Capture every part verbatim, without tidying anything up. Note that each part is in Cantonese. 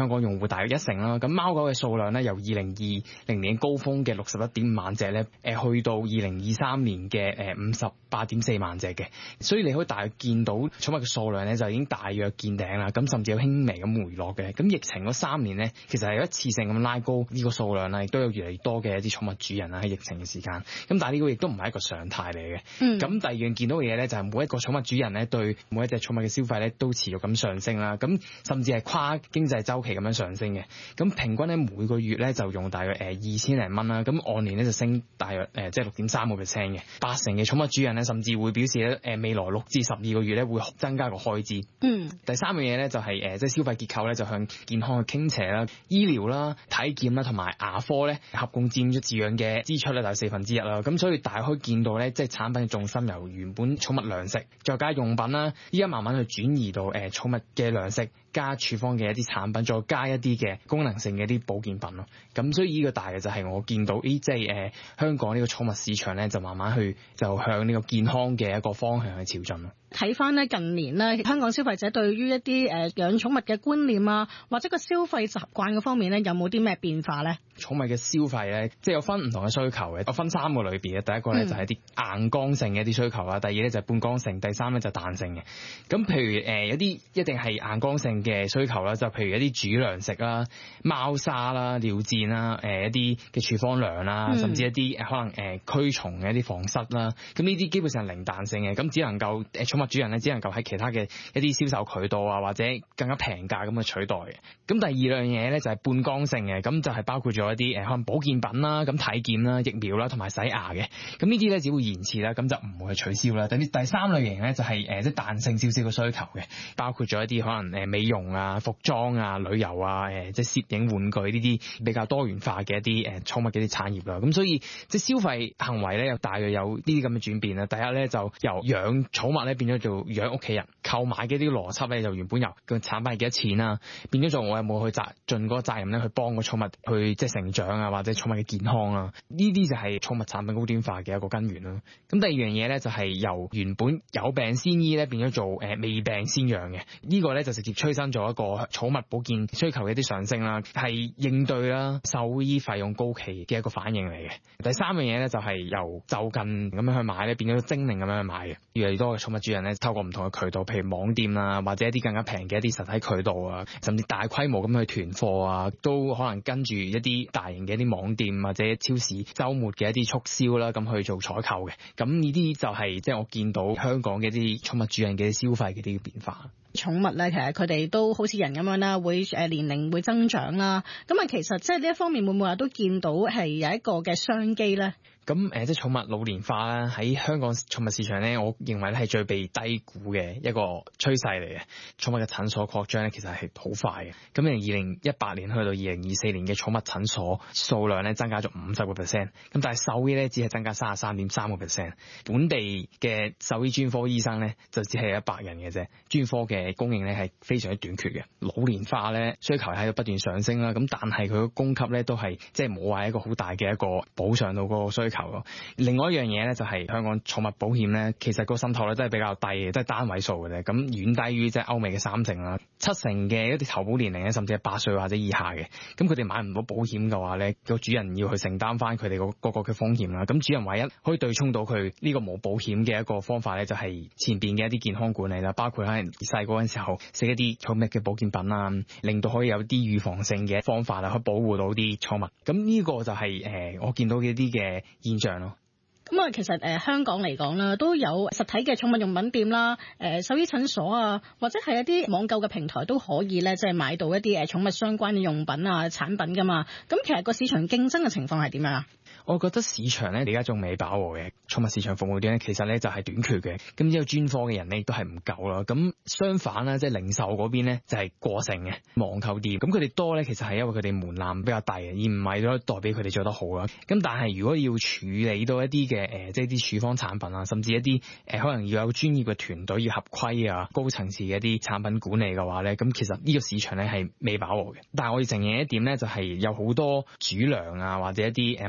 香港用戶大約一成啦。咁貓狗嘅數量咧由二零二零年高峰嘅六十一點五萬隻咧，誒去到二零二三年嘅誒五十八點四萬隻嘅。所以你可以大約見到寵物嘅數量咧就已經大約見頂啦，咁甚至有輕微咁回落嘅。咁疫情嗰三年咧，其實係有一次性咁拉高呢個數量啦，亦都有越嚟越多嘅一啲寵物主人啦喺疫情嘅時間。咁但係呢個亦都唔係一個常態嚟嘅。咁、嗯、第二樣見到嘅嘢咧就係每一個寵物主人咧對每一隻寵物嘅消費咧都持續咁上升啦。咁甚至係跨經濟週期咁樣上升嘅。咁平均咧每個月咧就用大約誒二千零蚊啦。咁按年咧就升大約誒即係六點三個 percent 嘅。八成嘅寵物主人咧甚至會表示咧誒未來六至十二個月咧會增加個開支。嗯。第三樣嘢咧就係誒即係消費結構咧就向健康去傾斜啦，醫療啦、體檢啦同埋牙科咧合共佔咗飼養嘅支出咧大約四分之一啦。咁所以大家可以見到咧，即係產品嘅重心由原本寵物糧食再加用品啦，依家慢慢去轉移到誒寵物嘅糧食加處方嘅一啲產品，再加一啲嘅功能性嘅一啲保健品咯。咁所以呢個大嘅就係我見到，咦，即係誒香港呢個寵物市場咧就慢慢去就向呢個健康嘅一個方向去朝進咯。 睇翻咧近年咧，香港消費者對於一啲誒養寵物嘅觀念啊，或者個消費習慣嘅方面咧，有冇啲咩變化咧？ 寵物嘅消費咧，即係有分唔同嘅需求嘅，我分三個類別嘅。第一個咧就係啲硬剛性嘅一啲需求啦，第二咧就係半剛性，第三咧就係彈性嘅。咁譬如誒有啲一定係硬剛性嘅需求啦，就譬如一啲主糧食啦、貓砂啦、尿墊啦、誒一啲嘅處方糧啦，甚至一啲誒可能誒驅蟲嘅一啲防蝨啦。咁呢啲基本上係零彈性嘅，咁只能夠誒寵物主人咧只能夠喺其他嘅一啲銷售渠道啊，或者更加平價咁去取代嘅。咁第二樣嘢咧就係半剛性嘅，咁就係包括咗一啲誒可能保健品啦、咁體檢啦、疫苗啦同埋洗牙嘅。咁呢啲咧只會延遲啦，咁就唔會去取消啦。等啲第三類型咧就係誒即係彈性少少嘅需求嘅，包括咗一啲可能誒美容啊、服裝啊、旅遊啊、誒即係攝影玩具呢啲比較多元化嘅一啲誒寵物嘅啲產業啦。咁所以即係消費行為咧，又大約有呢啲咁嘅轉變啦。第一咧就由養寵物咧變咗做養屋企人，購買嘅啲邏輯咧就原本由個產品係幾多錢啊，變咗做我有冇去責盡嗰個責任咧去幫個寵物去即係成長啊，或者寵物嘅健康啊，呢啲就係寵物產品高端化嘅一個根源啦。咁第二樣嘢咧就係由原本有病先醫咧變咗做誒未病先養嘅，呢個咧就直接催生咗一個寵物保健需求嘅一啲上升啦，係應對啦獸醫費用高企嘅一個反應嚟嘅。第三樣嘢咧就係由就近咁樣去買咧變咗精靈咁樣去買嘅，越嚟越多嘅寵物主人咧透過唔同嘅渠道，譬如網店啊，或者一啲更加平嘅一啲實體渠道啊，甚至大規模咁去囤貨啊，都可能跟住一啲大型嘅一啲網店或者超市週末嘅一啲促銷啦，咁去做採購嘅。咁呢啲就係即係我見到香港嘅一啲寵物主人嘅消費嘅啲變化。 寵物咧，其實佢哋都好似人咁樣啦，會誒年齡會增長啦。咁啊，其實即係呢一方面會唔會話都見到係有一個嘅商機咧？ 咁誒，即係寵物老年化啦，喺香港寵物市場咧，我認為咧係最被低估嘅一個趨勢嚟嘅。寵物嘅診所擴張咧，其實係好快嘅。咁由二零一八年去到二零二四年嘅寵物診所數量咧，增加咗五十個 percent。咁但係獸醫咧，只係增加三十三點三個 percent。本地嘅獸醫專科醫生咧，就只係一百人嘅啫。專科嘅供應咧係非常之短缺嘅。老年化咧，需求喺度不斷上升啦。咁但係佢個供給咧都係即係冇話一個好大嘅一個補償到嗰個需求。另外一樣嘢咧就係香港寵物保險咧，其實個滲透率真係比較低嘅，即係單位數嘅啫。咁遠低於即係歐美嘅三成啦，七成嘅一啲投保年齡咧，甚至係八歲或者以下嘅。咁佢哋買唔到保險嘅話咧，個主人要去承擔翻佢哋個個個嘅風險啦。咁主人唯一可以對沖到佢呢個冇保險嘅一個方法咧，就係前邊嘅一啲健康管理啦，包括可能細個嗰陣時候食一啲寵物嘅保健品啦，令到可以有啲預防性嘅方法啦，去保護到啲寵物。咁呢個就係、是、誒、呃、我見到嘅一啲嘅現象咯。 咁啊，其實誒、呃、香港嚟講啦，都有實體嘅寵物用品店啦，誒、呃、獸醫診所啊，或者係一啲網購嘅平台都可以咧，即係買到一啲誒寵物相關嘅用品啊產品噶嘛。咁其實個市場競爭嘅情況係點樣啊？ 我覺得市場咧而家仲未飽和嘅，寵物市場服務店咧其實咧就係短缺嘅，咁之後專科嘅人咧亦都係唔夠啦。咁相反啦，即係零售嗰邊咧就係過剩嘅網購店，咁佢哋多咧其實係因為佢哋門檻比較低嘅，而唔係都代表佢哋做得好啦。咁但係如果要處理到一啲嘅誒即係啲處方產品啊，甚至一啲誒、呃、可能要有專業嘅團隊要合規啊、高層次嘅一啲產品管理嘅話咧，咁其實呢個市場咧係未飽和嘅。但係我要承認一點咧，就係有好多主糧啊或者一啲誒貓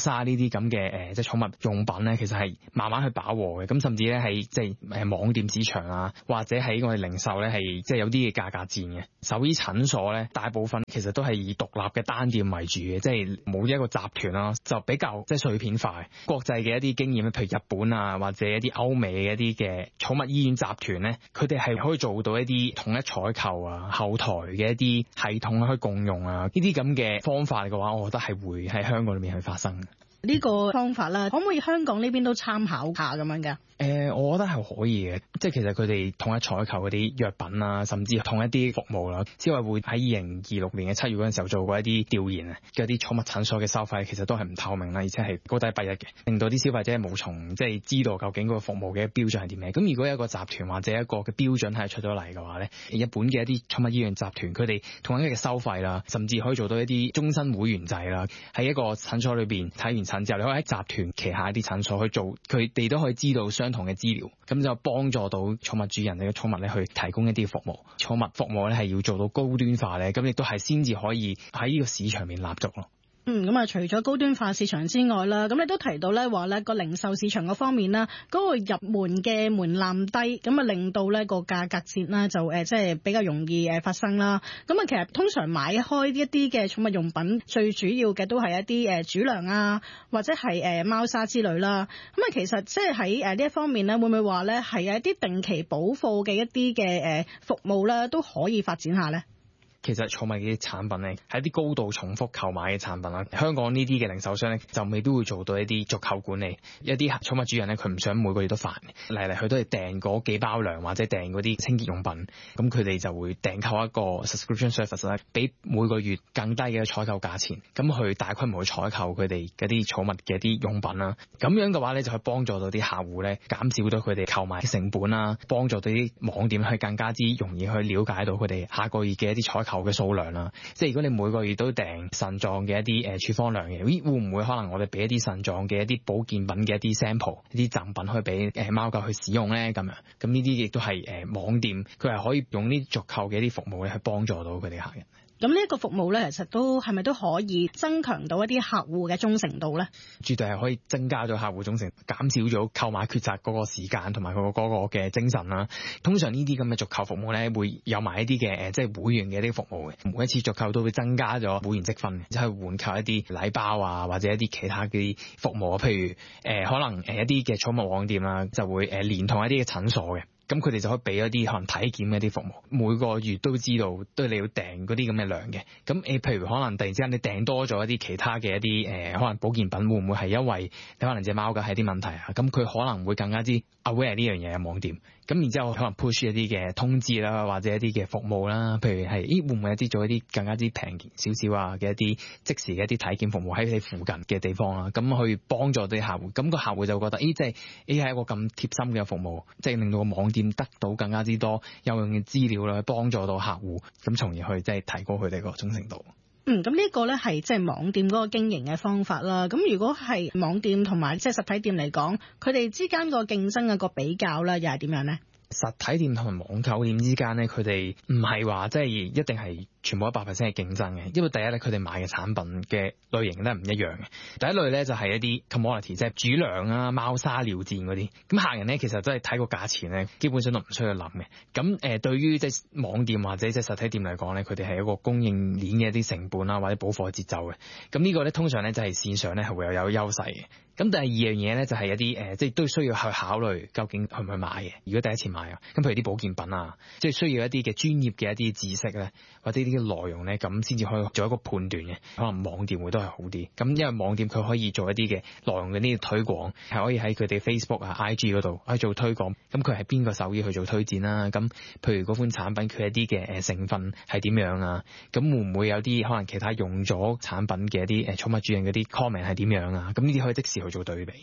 莎呢啲咁嘅誒即係寵物用品咧，其實係慢慢去飽和嘅。咁甚至咧係即係誒網店市場啊，或者喺我哋零售咧係即係有啲嘅價格戰嘅。獸醫診所咧，大部分其實都係以獨立嘅單店為主嘅，即係冇一個集團啦，就比較即係碎片化。國際嘅一啲經驗咧，譬如日本啊，或者一啲歐美嘅一啲嘅寵物醫院集團咧，佢哋係可以做到一啲統一採購啊、後台嘅一啲系統可以共用啊，呢啲咁嘅方法嘅話，我覺得係會喺香港裏面去發生嘅。 呢個方法啦，可唔可以香港呢邊都參考下咁樣㗎？ 誒、呃，我覺得係可以嘅，即係其實佢哋統一採購嗰啲藥品啊，甚至統一啲服務啦。消委會喺二零二六年嘅七月嗰陣時候做過一啲調研啊，嘅啲寵物診所嘅收費其實都係唔透明啦，而且係高低不一嘅，令到啲消費者無從即係知道究竟嗰個服務嘅標準係點樣。咁如果有一個集團或者一個嘅標準係出咗嚟嘅話咧，日本嘅一啲寵物醫院集團佢哋統一嘅收費啦，甚至可以做到一啲終身會員制啦，喺一個診所裏邊睇完診之後，你可以喺集團旗下一啲診所去做，佢哋都可以知道相同嘅資料，咁就幫助到寵物主人嘅寵物咧去提供一啲服務。寵物服務咧係要做到高端化咧，咁亦都係先至可以喺呢個市場面立足咯。 嗯，咁啊，除咗高端化市場之外啦，咁你都提到咧話咧個零售市場嗰方面啦，嗰、嗰個入門嘅門檻低，咁啊令到咧個價格戰啦就誒即係比較容易誒發生啦。咁啊，其實通常買開一啲嘅寵物用品，最主要嘅都係一啲誒主糧啊，或者係誒貓砂之類啦。咁啊，其實即係喺誒呢一方面咧，會唔會話咧係有一啲定期補貨嘅一啲嘅誒服務咧都可以發展下咧？ 其實寵物嘅產品咧係一啲高度重複購買嘅產品啦。香港呢啲嘅零售商咧就未必會做到一啲續購管理。一啲寵物主人咧佢唔想每個月都煩，嚟嚟去都係訂嗰幾包糧或者訂嗰啲清潔用品，咁佢哋就會訂購一個 subscription service 咧，俾每個月更低嘅採購價錢，咁去大規模去採購佢哋嗰啲寵物嘅一啲用品啦。咁樣嘅話咧就可以幫助到啲客戶咧減少到佢哋購買成本啦，幫助到啲網店去更加之容易去了解到佢哋下個月嘅一啲採購嘅數量啦。即係如果你每個月都訂腎臟嘅一啲誒處方糧嘅，咦會唔會可能我哋俾一啲腎臟嘅一啲保健品嘅一啲 sample 一啲贈品去俾誒貓狗去使用咧？咁樣咁呢啲亦都係誒網店佢係可以用呢啲續購嘅一啲服務咧去幫助到佢哋客人。 咁呢一個服務咧，其實都係咪都可以增強到一啲客戶嘅忠誠度咧？ 絕對係可以增加咗客戶忠誠，減少咗購買抉擇嗰個時間同埋佢個嗰個嘅精神啦。通常呢啲咁嘅續購服務咧，會有埋一啲嘅誒，即係會員嘅一啲服務嘅。每一次續購都會增加咗會員積分，即係換購一啲禮包啊，或者一啲其他嘅服務啊。譬如誒、呃，可能誒一啲嘅寵物網店啦，就會誒連同一啲嘅診所嘅。咁佢哋就可以俾一啲可能體檢嘅一啲服務，每個月都知道都你要訂嗰啲咁嘅糧嘅。咁誒，譬如可能突然之間你訂多咗一啲其他嘅一啲誒、呃，可能保健品，會唔會係因為你可能隻貓嘅係啲問題啊？咁佢可能會更加之 aware 呢樣嘢嘅網店。咁然之後可能 push 一啲嘅通知啦，或者一啲嘅服務啦，譬如係咦會唔會有啲做一啲更加之平少少啊嘅一啲即時嘅一啲體檢服務喺你附近嘅地方啦，咁去幫助啲客戶。咁、個客戶就覺得咦即係咦係一個咁貼心嘅服務，即係令到個網店得到更加之多有用嘅資料啦，幫助到客戶，咁從而去即係提高佢哋個忠誠度。 嗯，咁呢個咧係即係網店嗰個經營嘅方法啦。咁如果係網店同埋即係實體店嚟講，佢哋之間個競爭嘅個比較咧，又係點樣咧？ 實體店同埋網購店之間咧，佢哋唔係話即係一定係全部一百 percent 嘅競爭嘅，因為第一咧，佢哋買嘅產品嘅類型咧唔一樣嘅。第一類咧就係一啲 commodity，即係主糧啊、貓砂尿墊嗰啲。咁客人咧其實真係睇個價錢咧，基本上都唔需要諗嘅。咁誒，對於即係網店或者即係實體店嚟講咧，佢哋係一個供應鏈嘅一啲成本啊，或者補貨節奏嘅。咁呢個咧通常咧就係線上咧係會有有優勢嘅。咁第二樣嘢咧就係一啲誒，即係都需要去考慮究竟去唔去買嘅。如果第一次買啊，咁譬如啲保健品啊，即係需要一啲嘅專業嘅一啲知識咧，或者呢啲內容咧，咁先至可以做一個判斷嘅。可能網店會都係好啲。咁因為網店佢可以做一啲嘅內容嘅呢啲推廣，係可以喺佢哋 Facebook 啊、I G 嗰度去做推廣。咁佢係邊個獸醫去做推薦啦？咁譬如嗰款產品佢一啲嘅誒成分係點樣啊？咁會唔會有啲可能其他用咗產品嘅一啲誒寵物主人嗰啲 comment 係點樣啊？咁呢啲可以即時去做對比。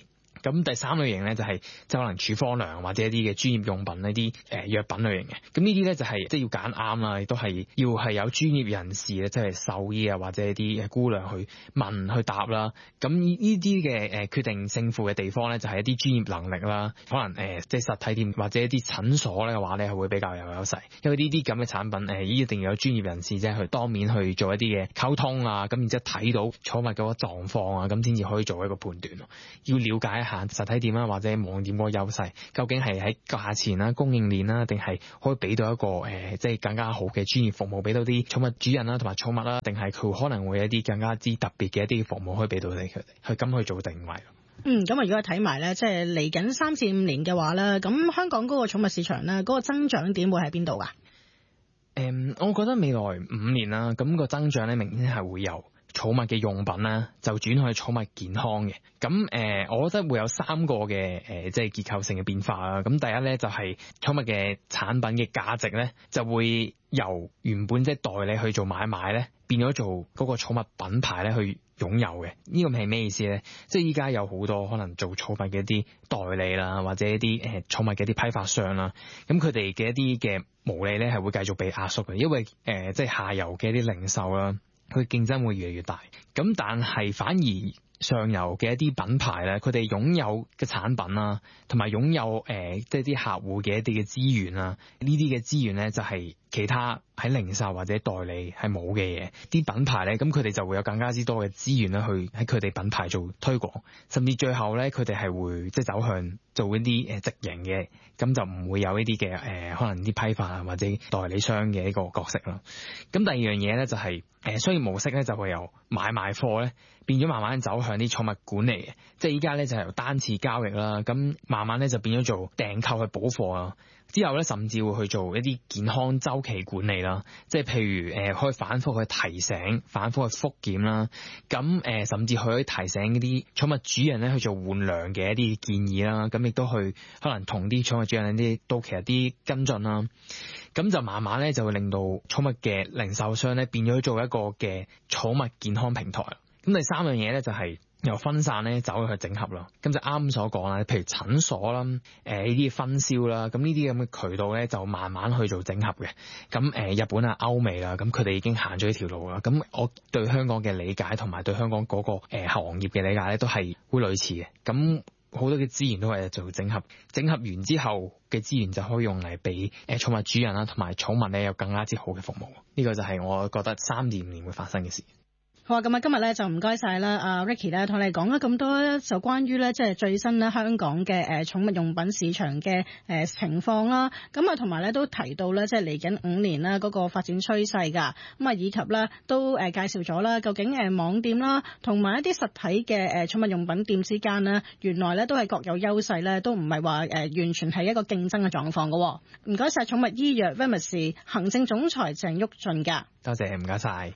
咁第三類型咧就係即係可能處方糧或者一啲嘅專業用品呢啲誒藥品類型嘅。咁呢啲咧就係即係要揀啱啦，亦都係要係有專業人士咧，即係獸醫啊或者一啲姑娘去問去答啦。咁呢啲嘅誒決定勝負嘅地方咧，就係一啲專業能力啦，可能誒即係實體店或者一啲診所咧嘅話咧，係會比較有優勢，因為呢啲咁嘅產品誒一定要有專業人士即係去當面去做一啲嘅溝通啊，咁然之後睇到寵物嗰個狀況啊，咁先至可以做一個判斷咯。要了解一下實體店啊或者網店嗰個優勢，究竟係喺價錢啦、供應鏈啦，定係可以俾到一個誒即係更加好嘅專業服務俾到啲寵物主人啦同埋寵物啦，定係佢可能會有一啲更加之特別嘅一啲服務可以俾到你佢哋去咁去做定位。 嗯，咁啊，如果睇埋咧，即係嚟緊三至五年嘅話咧，咁香港嗰個寵物市場咧，嗰個增長點會喺邊度噶？ 誒、嗯，我覺得未來五年啦，咁個增長咧，明顯係會由寵物嘅用品啦，就轉去寵物健康嘅。咁誒、呃，我覺得會有三個嘅誒、呃，即係結構性嘅變化啦。咁第一咧就係、是、寵物嘅產品嘅價值咧，就會由原本即係代理去做買賣咧，變咗做嗰個寵物品牌咧去擁有嘅。呢個係咩意思咧？即係依家有好多可能做寵物嘅一啲代理啦，或者一啲誒寵物嘅一啲批發商啦，咁佢哋嘅一啲嘅毛利咧係會繼續被壓縮嘅，因為誒、呃、即係下游嘅一啲零售啦，佢競爭會越嚟越大。咁但係反而上游嘅一啲品牌咧，佢哋擁有嘅產品啦，同埋擁有誒、呃、即係啲客戶嘅一啲嘅資源啦，呢啲嘅資源咧就係、是、其他喺零售或者代理係冇嘅嘢。啲品牌咧，咁佢哋就會有更加之多嘅資源咧，去喺佢哋品牌做推廣，甚至最後咧，佢哋係會即係走向做一啲誒直營嘅，咁就唔會有呢啲嘅誒可能啲批發啊或者代理商嘅一個角色啦。咁第二樣嘢咧就係、是、誒、呃、商業模式咧就會由買賣貨咧變咗慢慢走向啲寵物管理嘅，即係依家咧就係由單次交易啦，咁慢慢咧就變咗做訂購去補貨啊。之後咧，甚至會去做一啲健康週期管理啦，即係譬如誒、呃，可以反覆去提醒、反覆去復檢啦。咁誒、呃，甚至可以提醒嗰啲寵物主人咧去做換糧嘅一啲建議啦。咁亦都去可能同啲寵物主人啲到期一啲跟進啦。咁就慢慢咧就會令到寵物嘅零售商咧變咗做一個嘅寵物健康平台。咁第三樣嘢咧就係、是。由分散咧走去整合咯，咁就啱所講啦。譬如診所啦，誒呢啲分銷啦，咁呢啲咁嘅渠道咧就慢慢去做整合嘅。咁誒、呃、日本啊、歐美啦，咁佢哋已經行咗呢條路啦。咁我對香港嘅理解同埋對香港嗰、那個誒、呃、行業嘅理解咧都係會類似嘅。咁好多嘅資源都係做整合，整合完之後嘅資源就可以用嚟俾誒寵物主人啦，同埋寵物咧有更加之好嘅服務。呢、這個就係我覺得三至五年會發生嘅事。 好啊，咁啊，今日咧就唔該晒啦，阿 Ricky 咧同你講咗咁多就關於咧即係最新咧香港嘅誒寵物用品市場嘅誒情況啦。咁啊，同埋咧都提到咧即係嚟緊五年啦嗰個發展趨勢㗎。咁啊，以及咧都誒介紹咗啦，究竟誒網店啦同埋一啲實體嘅誒寵物用品店之間呢，原來咧都係各有優勢咧，都唔係話誒完全係一個競爭嘅狀況㗎。唔該晒寵物醫藥 Vermacy 行政總裁鄭旭俊㗎。 多謝，唔該晒。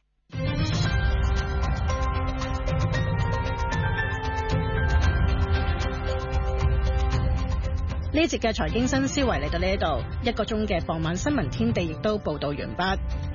呢一節嘅財經新思維嚟到呢一度，一個鐘嘅傍晚新聞天地亦都報道完畢。